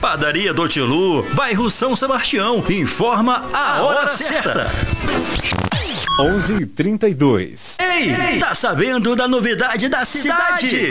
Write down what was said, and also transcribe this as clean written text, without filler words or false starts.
Padaria do Tilu, bairro São Sebastião. Informa a hora certa. 11h32. Ei, tá sabendo da novidade da cidade?